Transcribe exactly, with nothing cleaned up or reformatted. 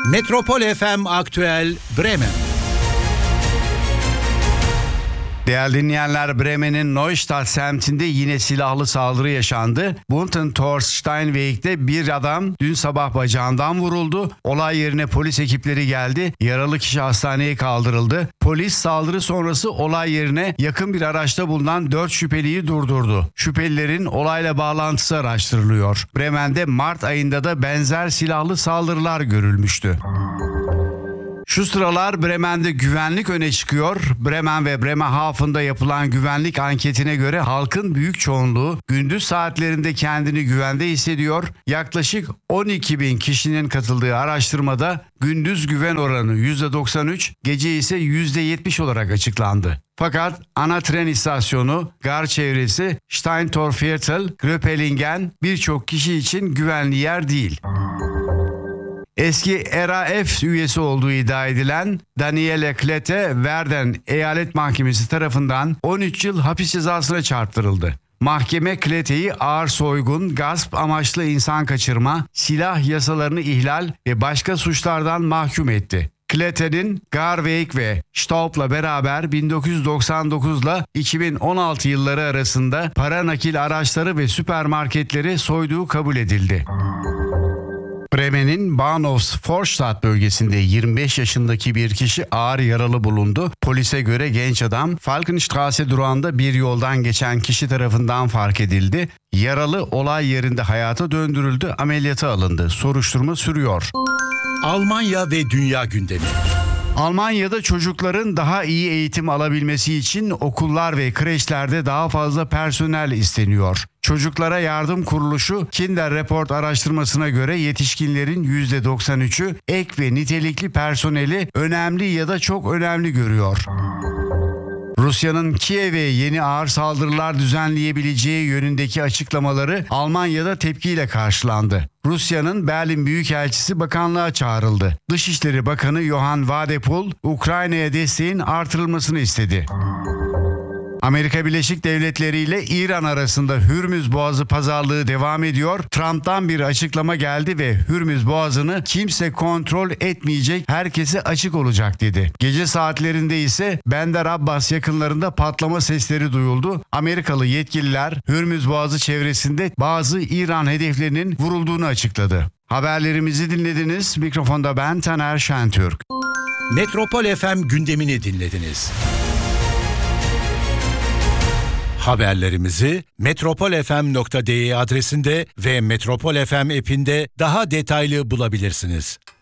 Metropol F M Aktüel Bremen. Değerli dinleyenler, Bremen'in Neustadt semtinde yine silahlı saldırı yaşandı. Bunten-Tor Steinweg'de bir adam dün sabah bacağından vuruldu. Olay yerine polis ekipleri geldi. Yaralı kişi hastaneye kaldırıldı. Polis saldırı sonrası olay yerine yakın bir araçta bulunan dört şüpheliyi durdurdu. Şüphelilerin olayla bağlantısı araştırılıyor. Bremen'de Mart ayında da benzer silahlı saldırılar görülmüştü. Şu sıralar Bremen'de güvenlik öne çıkıyor. Bremen ve Bremerhaven'da yapılan güvenlik anketine göre halkın büyük çoğunluğu gündüz saatlerinde kendini güvende hissediyor. Yaklaşık on iki bin kişinin katıldığı araştırmada gündüz güven oranı yüzde doksan üç, gece ise yüzde yetmiş olarak açıklandı. Fakat ana tren istasyonu, gar çevresi, Steintorviertel, Gröpelingen birçok kişi için güvenli yer değil. Eski R A F üyesi olduğu iddia edilen Daniele Klette, Verden Eyalet Mahkemesi tarafından on üç yıl hapis cezasına çarptırıldı. Mahkeme Klette'yi ağır soygun, gasp amaçlı insan kaçırma, silah yasalarını ihlal ve başka suçlardan mahkum etti. Klette'nin Garweg ve Staub'la beraber bin dokuz yüz doksan dokuz ile iki bin on altı yılları arasında para nakil araçları ve süpermarketleri soyduğu kabul edildi. Bremen'in Bahnhofsvorstadt bölgesinde yirmi beş yaşındaki bir kişi ağır yaralı bulundu. Polise göre genç adam Falkenstraße durağında bir yoldan geçen kişi tarafından fark edildi. Yaralı olay yerinde hayata döndürüldü, ameliyata alındı. Soruşturma sürüyor. Almanya ve dünya gündemi. Almanya'da çocukların daha iyi eğitim alabilmesi için okullar ve kreşlerde daha fazla personel isteniyor. Çocuklara Yardım Kuruluşu Kinder Report araştırmasına göre yetişkinlerin yüzde doksan üçü ek ve nitelikli personeli önemli ya da çok önemli görüyor. Rusya'nın Kiev'e yeni ağır saldırılar düzenleyebileceği yönündeki açıklamaları Almanya'da tepkiyle karşılandı. Rusya'nın Berlin Büyükelçisi bakanlığa çağrıldı. Dışişleri Bakanı Johann Wadephul, Ukrayna'ya desteğin artırılmasını istedi. Amerika Birleşik Devletleri ile İran arasında Hürmüz Boğazı pazarlığı devam ediyor. Trump'tan bir açıklama geldi ve Hürmüz Boğazı'nı kimse kontrol etmeyecek, herkese açık olacak dedi. Gece saatlerinde ise Bandar Abbas yakınlarında patlama sesleri duyuldu. Amerikalı yetkililer Hürmüz Boğazı çevresinde bazı İran hedeflerinin vurulduğunu açıkladı. Haberlerimizi dinlediniz. Mikrofonda ben Taner Şentürk. Metropol F M gündemini dinlediniz. Haberlerimizi metropol f m nokta d e adresinde ve Metropol F M app'inde daha detaylı bulabilirsiniz.